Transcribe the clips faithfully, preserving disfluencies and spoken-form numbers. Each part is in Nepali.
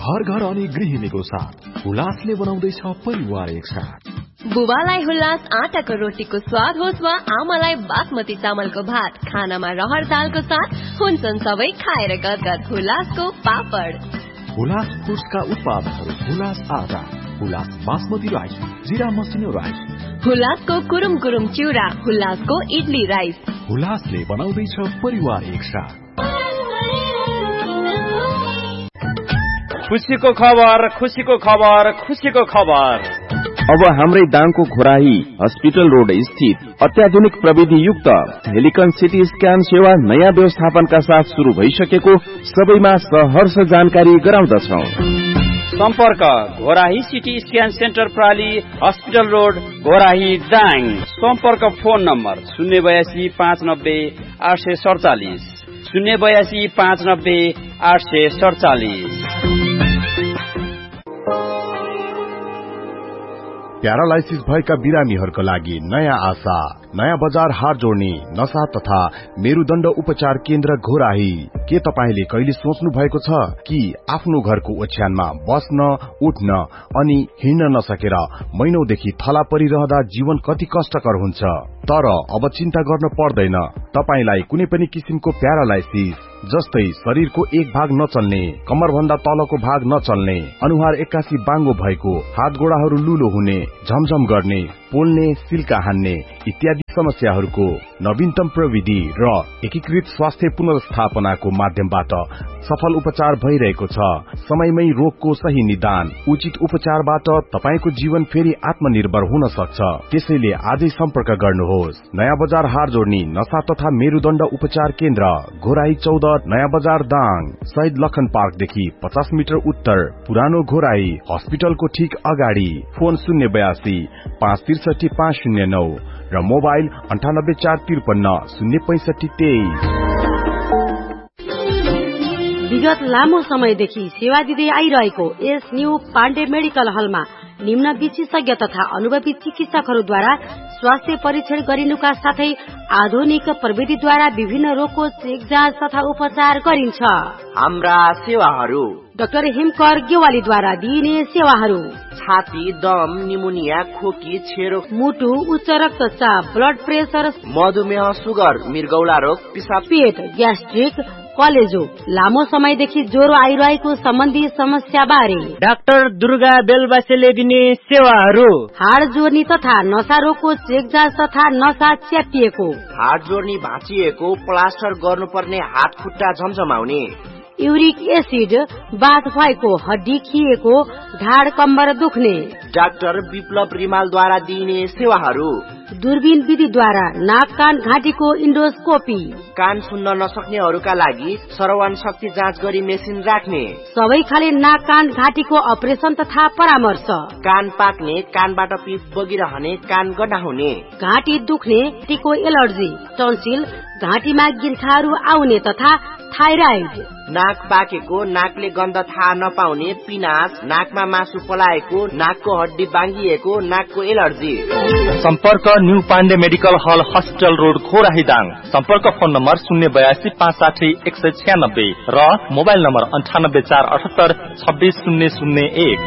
घर घर अनि गृहिणीको साथ हुलासले बनाउँदैछ परिवार एक साथ। बुबालाई हुलास आटाको रोटीको स्वाद होस् वा आमालाई बासमती चामलको भात, खानामा रहर दालको साथ हुन्छन् सबै खाएर गदगद हुलासको पापड। हुलास फुड्सका उत्पादनहरू हुलास आटा, हुलास बासमती राइस, जिरा मसिनो राइस, हुलासको कुरुम कुरुम चिउरा, हुलासको इडली राइस। हुलासले बनाउँदैछ परिवार एक साथ। खुसीको खबर, खुसीको खबर, खुसीको खबर। अब हाम्रै दाङको घोराही हस्पिटल रोड स्थित अत्याधुनिक प्रविधि युक्त हेलिकन सिटी स्क्यान सेवा नयाँ व्यवस्थापनका साथ शुरू भइसकेको सबैमा सहर्ष जानकारी गराउँदछौ। सम्पर्क Ghorahi CT scan centre प्राली hospital road Ghorahi Dang. सम्पर्क फोन नम्बर शून्य बयासी पाँच नब्बे आठ सय सडचालिस शून्य बयासी पाँच नब्बे आठ सय सडचालिस। प्यारालाइसिस भएका बिरामीहरूका लागि नयाँ आशा, नयाँ बजार हार जोड्ने नशा तथा मेरुदण्ड उपचार केन्द्र घोराही। के तपाईले कहिले सोच्नु भएको छ कि आफ्नो घरको ओछ्यानमा बस्न, उठ्न अनि हिँड्न नसकेर महिनौदेखि थला परिरहँदा जीवन कति कष्टकर हुन्छ? तर अब चिन्ता गर्न पर्दैन। तपाईलाई कुनै पनि किसिमको प्यारालाइसिस जस्तै शरीरको एक भाग नचल्ने, कमर भन्दा तलको भाग नचल्ने, अनुहार एक्कासी बाङ्गो भएको, हात गोडाहरू लुलो हुने, झमझम गर्ने, पोल्ने, सिल्का हान्ने इत्यादि समस्याहरूको नवीनतम प्रविधि र एकीकृत स्वास्थ्य पुनर्स्थापनाको माध्यमबाट सफल उपचार भइरहेको छ। समयमै रोगको सही निदान, उचित उपचारबाट तपाईको जीवन फेरि आत्मनिर्भर हुन सक्छ। त्यसैले आजै सम्पर्क गर्नुहोस्। नयाँ बजार हार जोड्ने नशा तथा मेरुदण्ड उपचार केन्द्र घोराही चौध नयाँ बजार दाङ, शहीद लखन पार्कदेखि पचास मिटर उत्तर पुरानो घोराही हस्पिटलको ठीक अगाडि। फोन शून्य बयासी पाँच त्रिसठी पाँच शून्य नौ र मोबाइल अन्ठानब्बे चार त्रिपन्न शून्य पैंसठी तेइस। विगत लामो समयदेखि सेवा दिँदै आइरहेको एस न्यू पाण्डे मेडिकल हलमा निम्न विशेषज्ञ तथा अनुभवी चिकित्सकहरूद्वारा स्वास्थ्य परीक्षण गरिनुका साथै आधुनिक प्रविधिद्वारा विभिन्न रोगको चेक जाँच तथा उपचार गरिन्छ। हाम्रा सेवाहरू: डाक्टर हिमकर गेवालीद्वारा दिइने सेवाहरू: छाती, दम, निमोनिया, खोकी, छेरो, मुटु, उच्च रक्तचाप, ब्लड प्रेसर, मधुमेह, सुगर, मृगौला रोग, पिसाब, पेट, ग्यास्ट्रिक, कलेजो, लामो समयदेखि ज्वरो आइरहेको सम्बन्धी समस्या बारे डाक्टर दुर्गा बेलबासेले दिने सेवाहरू: हाड जोड्ने तथा नशा रोगको चेक जाँच तथा नशा च्यातिएको, हाड जोड्ने भाँचिएको, प्लास्टर गर्नुपर्ने, हात खुट्टा झमझमाउने, युरिक एसिड बाथ भएको, हड्डी खिएको, ढाड कम्बर दुख्ने। डाक्टर विप्लव रिमालद्वारा दिइने सेवाहरू: दूरबीन विधिद्वारा नाक कान घाँटीको इन्डोस्कोपी, कान सुन्न नसक्नेहरूका लागि श्रवण शक्ति जाँच गरी मेसिन राख्ने, सबै खाले नाक कान घाँटीको अपरेसन तथा परामर्श, कान पाक्ने, कानबाट पिप बगिरहने, कान गड्डा हुने, घाँटी दुख्ने, टीको एलर्जी, टन्सिल, घाँटीमा गिर्खाहरू आउने तथा थाइराइड, नाक पाकेको, नाकले गन्ध थाहा नपाउने, पिनास, नाकमा मासु पलाएको, नाकको हड्डी बाङ्गिएको, नाकको एलर्जी। सम्पर्क न्यू पाण्डे मेडिकल हल हस्पिटल रोड घोराही दाङ। सम्पर्क फोन नम्बर शून्य बयासी पाँच साठी एक सय छ्यानब्बे र मोबाइल नम्बर अन्ठानब्बे चार अठहत्तर छब्बीस शून्य शून्य एक।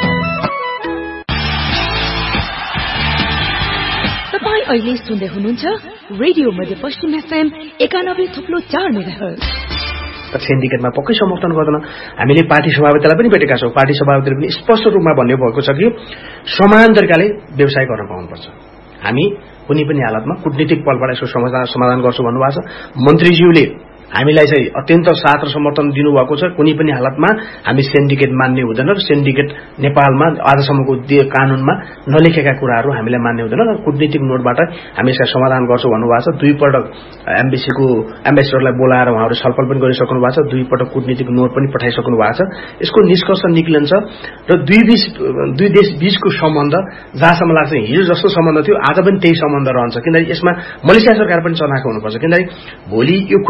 तपाईँ अहिले सुन्दै हुनुहुन्छ रेडियो मध्य पश्चिम एफएम एकानब्बे थुप्लो चार मेगाहर्ज। सिन्डिकेटमा पक्कै समर्थन गर्दैन। हामीले पार्टी सभापतिलाई पनि भेटेका छौँ। पार्टी सभापतिले पनि स्पष्ट रूपमा भन्ने भएको छ कि समान तरिकाले व्यवसाय गर्न पाउनुपर्छ। हामी कुनै पनि हालतमा कूटनीतिक पलबाट यसको समाधान गर्छौँ भन्नुभएको छ। मन्त्रीज्यूले हामीलाई चाहिँ अत्यन्त साथ र समर्थन दिनुभएको छ। कुनै पनि हालतमा हामी सिन्डिकेट मान्ने हुँदैन र सिन्डिकेट नेपालमा आजसम्मको कानूनमा नलेखेका कुराहरू हामीलाई मान्ने हुँदैन र कूटनीतिक नोटबाट हामी यसलाई समाधान गर्छौँ भन्नुभएको छ। दुईपल्ट एम्बेसीको एम्बेसडरलाई बोलाएर उहाँहरू छलफल पनि गरिसक्नु भएको छ। दुईपल्ट कूटनीतिक नोट पनि पठाइसक्नु भएको छ। यसको निष्कर्ष निक्लिन्छ र दुई बीच दुई देश बीचको सम्बन्ध जहाँसम्म लाग्छ हिजो जस्तो सम्बन्ध थियो आज पनि त्यही सम्बन्ध रहन्छ। किनकि यसमा मलेसिया सरकार पनि चनाखो हुनुपर्छ। किनकि भोलि यो कुरा त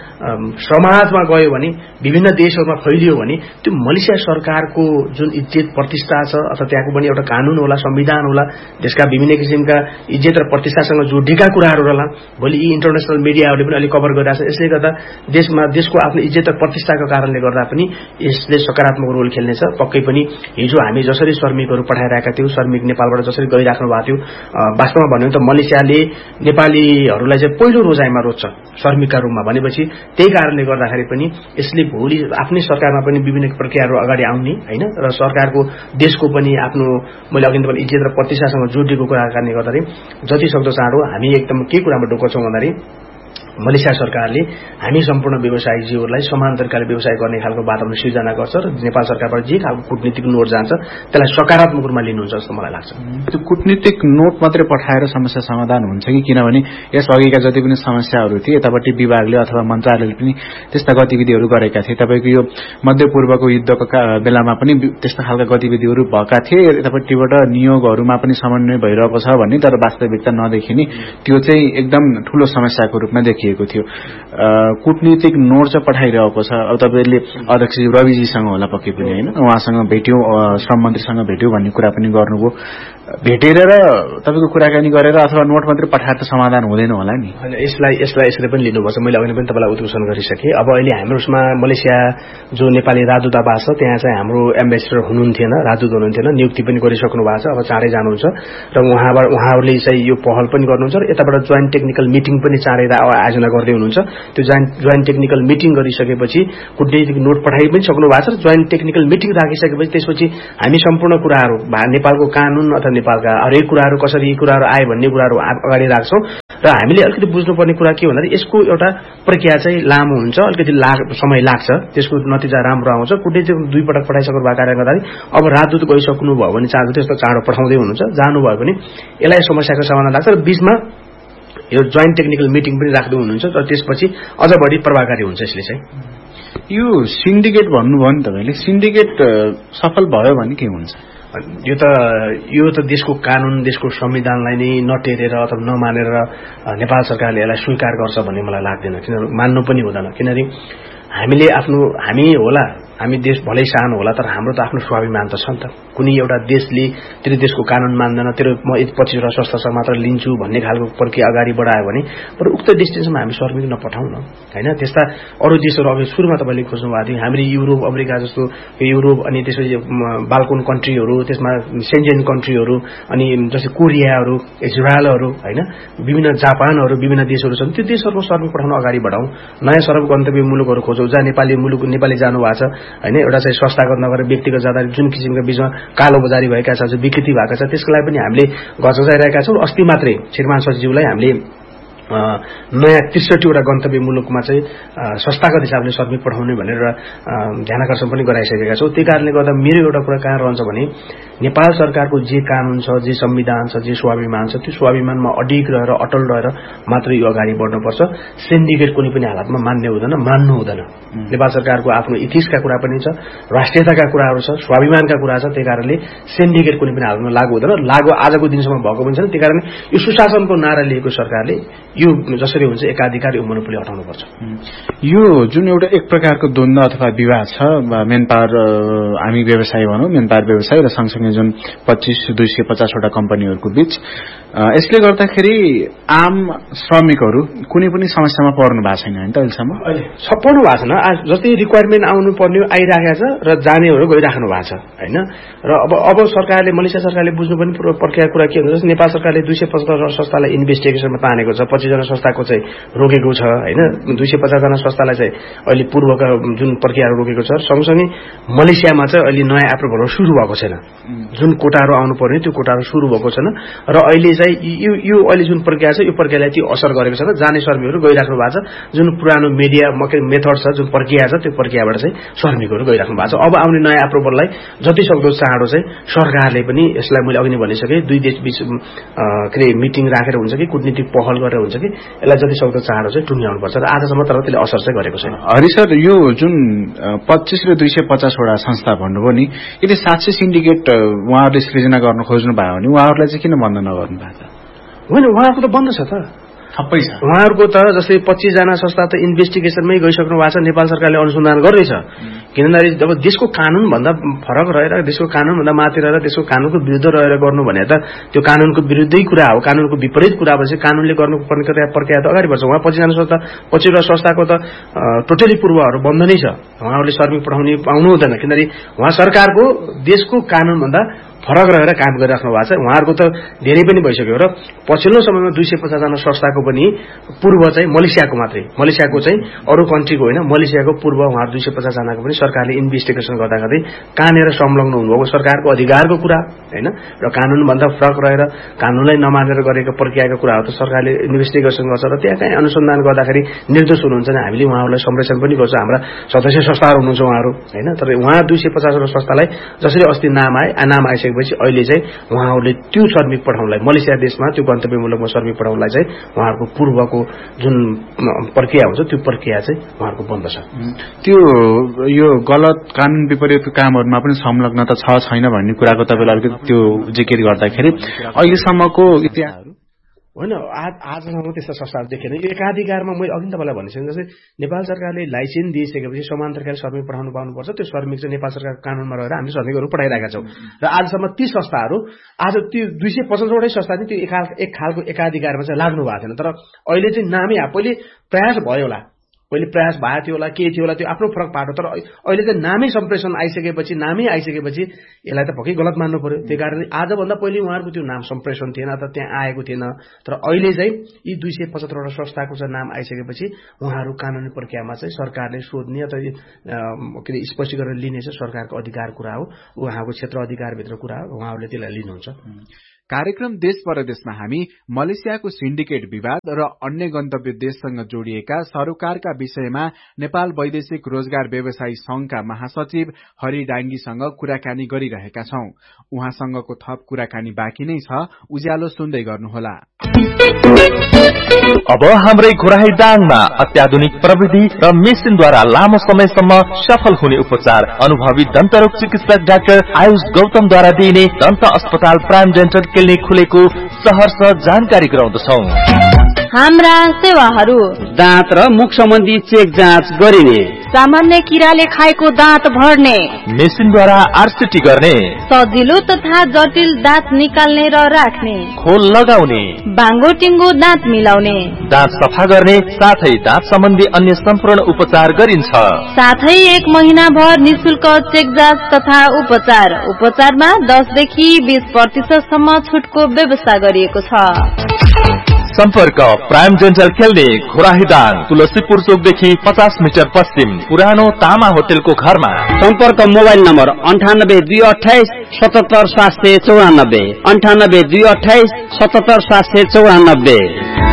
समाजमा गयो भने विभिन्न देशहरूमा फैलियो भने त्यो मलेसिया सरकारको जुन इज्जत प्रतिष्ठा छ अथवा त्यहाँको पनि एउटा कानून होला संविधान होला देशका विभिन्न किसिमका इज्जत र प्रतिष्ठासँग जोडिएका कुराहरू होला भोलि यी इन्टरनेशनल मिडियाहरूले पनि अलि कभर गरिरहेछ यसले गर्दा देशमा देशको आफ्नो इज्जत र प्रतिष्ठाको कारणले गर्दा पनि यसले सकारात्मक रोल खेल्नेछ पक्कै पनि हिजो हामी जसरी श्रमिकहरू पठाइरहेका थियौं श्रमिक नेपालबाट जसरी गइराख्नु भएको थियो वास्तवमा भन्यो त मलेसियाले नेपालीहरूलाई चाहिँ पहिलो रोजाइमा रोज्छ श्रमिकका रूपमा भनेपछि त्यही कारणले गर्दाखेरि पनि यसले भोलि आफ्नै सरकारमा पनि विभिन्न प्रक्रियाहरू अगाडि आउने हैन र सरकारको देशको पनि आफ्नो मैले अघि पनि इज्जत र प्रतिष्ठासँग जोडिएको कुराका कारणले गर्दाखेरि जति सक्दो चाँडो हामी एकदम के कुरामा ढुक्क छौं भन्दाखेरि मलेसिया सरकारले हामी सम्पूर्ण व्यवसायीजीहरूलाई समान तरिकाले व्यवसाय गर्ने खालको वातावरण सिर्जना गर्छ र नेपाल सरकारबाट जे खालको कूटनीतिक नोट जान्छ त्यसलाई सकारात्मक रूपमा लिनुहुन्छ जस्तो मलाई लाग्छ। त्यो कूटनीतिक नोट मात्रै पठाएर समस्या समाधान हुन्छ कि किनभने यस अघिका जति पनि समस्याहरू थिए यतापट्टि विभागले अथवा मन्त्रालयले पनि त्यस्ता गतिविधिहरू गरेका थिए तपाईको यो मध्यपूर्वको युद्धको बेलामा पनि त्यस्ता खालका गतिविधिहरू भएका थिए यतापट्टिबाट नियोगहरूमा पनि समन्वय भइरहेको छ भन्ने तर वास्तविकता नदेखिने त्यो चाहिँ एकदम ठूलो समस्याको रूपमा देखियो थियो। कूटनीतिक नोट चाहिँ पठाइरहेको छ अब तपाईले अध्यक्ष रविजीसँग होला पक्कै पनि हैन उहाँसँग भेट्यौं श्रम मन्त्रीसँग भेट्यौं भन्ने कुरा पनि गर्नुभयो भेटेर र तपाईको कुराकानी गरेर अथवा नोट मात्रै पठाएर त समाधान हुँदैन होला नि हैन यसलाई यसलाई यसरी पनि लिनुपर्छ मैले अघि पनि तपाईलाई उद्घोषण गरिसके अब अहिले हाम्रोमा मलेसिया जो नेपाली राजदूतावास छ त्यहाँ चाहिँ हाम्रो एम्बेसडर हुनुहुन्थेन राजदूत हुनुहुन्थेन नियुक्ति पनि गरिसक्नु भएको छ अब चाँडै जानुहुन्छ र उहाँबाट उहाँहरूले चाहिँ यो पहल पनि गर्नुहुन्छ र यताबाट जोइन्ट टेक्निकल मिटिङ पनि चाँडै आयोजना गर्दै हुनुहुन्छ त्यो जोइन्ट टेक्निकल मिटिङ गरिसकेपछि कूटनीतिक नोट पठाइ पनि सक्नु भएको छ र जोइन्ट टेक्निकल मिटिङ राखिसकेपछि त्यसपछि हामी सम्पूर्ण कुराहरू नेपालको कानून अथवा नेपालका हरेक कुराहरू कसरी यी कुराहरू आए भन्ने कुराहरू अगाडि राख्छौं र हामीले अलिकति बुझ्नुपर्ने कुरा के भन्दा यसको एउटा प्रक्रिया चाहिँ लामो हुन्छ अलिकति समय लाग्छ त्यसको नतिजा राम्रो आउँछ कूटनीतिक दुई पटक पठाइसक्नु भएको कारणले गर्दा अब राजदूत गइसक्नु भयो भने चाँडो त्यस्तो चाँडो पठाउँदै हुनुहुन्छ जानुभयो भने यसलाई समस्याको समाधान लाग्छ र बीचमा यो जोइन्ट टेक्निकल मिटिङ पनि राख्दै हुनुहुन्छ र त्यसपछि अझ बढी प्रभावकारी हुन्छ यसले चाहिँ। यो सिन्डिकेट भन्नुभयो नि तपाईले सिन्डिकेट सफल भयो भने के हुन्छ यो त यो त देशको कानून देशको संविधानलाई नै नटेरेर अथवा नमानेर नेपाल सरकारले यसलाई स्वीकार गर्छ भन्ने मलाई लाग्दैन किनभने मान्नु पनि हुँदैन किनभने हामीले आफ्नो हामी होला हामी देश भलै सानो होला तर हाम्रो त आफ्नो स्वाभिमान त छ नि त कुनै एउटा देशले तेरो देशको कानून मान्दैन तेरो म पछिबाट संस्था मात्र लिन्छु भन्ने खालको प्रक्रिया अगाडि बढायो भने पर उक्त डेस्टिनेसनमा हामी श्रमिक नपठाउँ न हैन त्यस्ता अरू देशहरू अघि सुरुमा तपाईले खोज्नु भएको थियो हामीले युरोप अमेरिका जस्तो युरोप अनि त्यसपछि बाल्कन कन्ट्रीहरू त्यसमा सेन्जेन कन्ट्रीहरू अनि जस्तै कोरियाहरू इजरायलहरू हैन विभिन्न जापानहरू विभिन्न देशहरू छन् त्यो देशहरूमा श्रमिक पठाउन अगाडि बढाउँ नयाँ सरब गन्तव्य मुलुकहरू खोजौँ जहाँ नेपाली मुलुक नेपाली जानु भएको छ हैन एउटा चाहिँ संस्थागत नगरेर व्यक्तिगत जाँदा जुन किसिमका बीचमा कालो बजारी भएका छ जो विकृति भएका छ त्यसको लागि पनि हामीले गजगजाइरहेका छौं अस्ति मात्रै श्रीमान सचिवलाई हामीले नयाँ त्रिसठीवटा गन्तव्य मुलुकमा चाहिँ संस्थागत हिसाबले श्रमिक पठाउने भनेर ध्यानाकर्षण पनि गराइसकेका छौं त्यही कारणले गर्दा मेरो एउटा कुरा कहाँ रहन्छ भने नेपाल सरकारको जे कानून छ जे संविधान छ जे स्वाभिमान छ त्यो स्वाभिमानमा अडिग रहेर अटल रहेर मात्र यो अगाडि बढ्नुपर्छ सिन्डिकेट कुनै पनि हालतमा मान्ने हुँदैन मान्नु हुँदैन नेपाल सरकारको आफ्नो इथिक्सका कुरा पनि छ राष्ट्रियताका कुराहरू छ स्वाभिमानका कुरा छ त्यही कारणले सिन्डिकेट कुनै पनि हालतमा लागू हुँदैन लागू आजको दिनसम्म भएको पनि छैन त्यही कारण यो सुशासनको नारा लिएको सरकारले यो जसरी हुन्छ एकाधिकार यो मोनोपोली हटाउनुपर्छ। यो जुन एउटा एक प्रकारको द्वन्द्व अथवा विवाद छ मेन पावर हामी व्यवसाय भनौं मेन पावर व्यवसाय र सँगसँगै जुन पच्चीस दुई सय पचास वटा कम्पनीहरूको बीच यसले गर्दाखेरि आम श्रमिकहरू कुनै पनि समस्यामा पर्नु भएको छैन हैन त अहिलेसम्म अहिले पर्नु भएको छैन जति रिक्वायरमेन्ट आउनु पर्ने आइराखेको छ र जानेहरू गइराख्नु भएको छ हैन र अब अब सरकारले मलेसिया सरकारले बुझ्नु पनि प्रक्रिया कुरा के हुन्छ नेपाल सरकारले दुई सय पचहत्तर संस्थालाई इन्भेस्टिगेसनमा तानेको छ पच्चीस जना संस्थाको चाहिँ रोकेको छ हैन दुई सय पचास जना संस्थालाई चाहिँ अहिले पूर्वका जुन प्रक्रियाहरू रोकेको छ सँगसँगै मलेसियामा चाहिँ अहिले नयाँ एप्रुभलहरू सुरु भएको छैन जुन कोटाहरू आउनु पर्ने त्यो कोटाहरू सुरु भएको छैन र अहिले चाहिँ यो यो अहिले जुन प्रक्रिया छ यो प्रक्रियालाई त्यो असर गरेको छ र जाने श्रमिकहरू गइराख्नु भएको छ जुन पुरानो मिडिया मेथड छ जुन प्रक्रिया छ त्यो प्रक्रियाबाट चाहिँ श्रमिकहरू गइराख्नु भएको छ अब आउने नयाँ एप्रुभललाई जति सक्दो चाँडो चाहिँ सरकारले पनि यसलाई मैले अघि नै भनिसके दुई देश बीच के रे मिटिङ राखेर हुन्छ कि कूटनीतिक पहल गरेर हुन्छ कि यसलाई जति सक्दो चाँडो चाहिँ टुङ्ग्याउनु पर्छ र आजसम्म तर त्यसले असर चाहिँ गरेको छैन। हरि सर यो जुन पच्चीस र दुई सय पचास वटा संस्था भन्नुभयो नि यदि साँच्चै सिन्डिकेट उहाँहरूले सृजना गर्न खोज्नु भयो भने उहाँहरूलाई चाहिँ किन बन्द नगर्नु भएको छ होइन उहाँको त बन्द छ त थप्पै छ। उहाँहरूको त जस्तै पच्चीस जना संस्था त इन्भेस्टिगेसनमै गइसक्नु भएको छ, नेपाल सरकारले अनुसन्धान गर्दैछ। किनभने जब देशको कानून भन्दा फरक रहेर, देशको कानून भन्दा माथि रहेर, देशको कानूनको विरुद्ध रहेर गर्नु भने त त्यो कानूनको विरुद्धै कुरा हो, कानूनको विपरीत कुरा भएपछि कानूनले गर्नुपर्ने प्रक्रिया त अगाडि बढ्छ। उहाँ पच्चीसजना संस्था पछिल्लो संस्थाको त टोटली पूर्वहरू बन्द नै छ, उहाँहरूले श्रमिक पठाउने पाउनु हुँदैन, किनभने उहाँ सरकारको देशको कानून भन्दा फरक रहेर काम गरिराख्नु भएको छ। उहाँहरूको त धेरै पनि भइसक्यो र पछिल्लो समयमा दुई सय पचास जना संस्थाको पनि पूर्व चाहिँ मलेसियाको मात्रै, मलेसियाको चाहिँ अरू कन्ट्रीको होइन, मलेसियाको पूर्व उहाँहरू दुई सय पचास जनाको पनि सरकारले इन्भेस्टिगेसन गर्दा गर्दै कहाँनिर संलग्न हुनुभएको सरकारको अधिकारको कुरा होइन र कानूनभन्दा फरक रहेर कानूनलाई नमानेर गरेको प्रक्रियाको कुरा हो त सरकारले इन्भेस्टिगेसन गर्छ र त्यहाँ कहीँ अनुसन्धान गर्दाखेरि निर्दोष हुनुहुन्छ भने हामीले उहाँहरूलाई संरक्षण पनि गर्छ। हाम्रा सदस्य संस्थाहरू हुनुहुन्छ उहाँहरू होइन, तर उहाँ दुई सय पचासवटा संस्थालाई जसरी अस्ति नाम आए नाम आइसक्यो पछि अहिले चाहिँ उहाँहरूले त्यो श्रमिक पठाउनलाई मलेसिया देशमा त्यो गन्तव्य मुलुकमा श्रमिक पठाउनलाई चाहिँ उहाँहरूको पूर्वको जुन प्रक्रिया हुन्छ त्यो प्रक्रिया चाहिँ उहाँहरूको बन्द छ। त्यो यो गलत कानून विपरीत कामहरूमा पनि संलग्नता छ छैन भन्ने कुराको तपाईँले अलिकति त्यो जिकिर गर्दाखेरि अहिलेसम्मको इतिहास होइन, आजसम्म त्यस्ता संस्थाहरू देखेन। यो एकाधिकारमा मैले अघि तपाईँलाई भनिसकेँ, जस्तै नेपाल सरकारले लाइसेन्स दिइसकेपछि समान्तरकाली श्रमिक पठाउनु पाउनुपर्छ, त्यो श्रमिक चाहिँ नेपाल सरकारको कानूनमा रहेर हामीले श्रमिकहरू पठाइरहेका छौँ र आजसम्म ती संस्थाहरू आज त्यो दुई सय पचासवटै संस्था चाहिँ त्यो एक खालको एकाधिकारमा चाहिँ लाग्नु भएको थिएन। तर अहिले चाहिँ नामै पहिले प्रयास भयो होला, पहिले प्रयास भएको थियो होला, के थियो होला, त्यो आफ्नो फरक पाटो, तर अहिले चाहिँ नामै सम्प्रेषण आइसकेपछि नामै आइसकेपछि यसलाई त पक्कै गलत मान्नु पर्यो। त्यही कारणले आजभन्दा पहिले उहाँहरूको त्यो नाम सम्प्रेषण थिएन त त्यहाँ आएको थिएन, तर अहिले चाहिँ यी दुई सय पचहत्तरवटा संस्थाको चाहिँ नाम आइसकेपछि उहाँहरू कानुनी प्रक्रियामा चाहिँ सरकारले सोध्ने अथवा के अरे स्पष्ट गरेर लिने चाहिँ सरकारको अधिकार कुरा हो, उहाँको क्षेत्र अधिकारभित्र कुरा हो, उहाँहरूले त्यसलाई लिनुहुन्छ। कार्यक्रम देश परदेशमा हामी मलेसियाको सिन्डिकेट विवाद र अन्य गन्तव्य देशसँग जोडिएका सरोकारका विषयमा नेपाल वैदेशिक रोजगार व्यवसायी संघका महासचिव हरि डाङ्गीसँग कुराकानी गरिरहेका छौं। उहाँसँगको थप कुराकानी बाँकी नै छ, उज्यालो सुन्दै गर्नुहोला। अब हाम्रै घोराही दाङमा अत्याधुनिक प्रविधि र मेसिनद्वारा लामो समयसम्म सफल हुने उपचार अनुभवी दन्तरोग चिकित्सक डाक्टर आयुष गौतमद्वारा दिइने दन्त अस्पताल प्राइम डेन्टल क्लिनिक खुलेको सहर्ष जानकारी गराउँदछौ। हाम्रा सेवाहरू दाँत र मुख सम्बन्धी चेक जाँच गरिने, सामान्य किराले खाएको दाँत भर्ने, मेसिनद्वारा आरसीटी गर्ने, सजिलो तथा जटिल दाँत निकाल्ने र राख्ने, खोल लगाउने, बाङ्गो टिङ्गो दाँत मिलाउने, दाँत सफा गर्ने साथै दाँत सम्बन्धी अन्य सम्पूर्ण उपचार गरिन्छ। साथै एक महिना भर निशुल्क चेक जाँच तथा उपचार। उपचारमा दसदेखि बीस प्रतिशत सम्म छुटको व्यवस्था गरिएको छ। सम्पर्क प्राइम डेन्टल क्लिनिक घोराहीदाङ, तुलसीपुर चोकदेखि पचास मिटर पश्चिम, पुरानो तामा होटेलको घरमा। सम्पर्क मोबाइल नम्बर अन्ठानब्बे दुई अठाइस सतहत्तर सात सय चौरानब्बे अन्ठानब्बे दुई अठाइस सतहत्तर सात सय चौरानब्बे।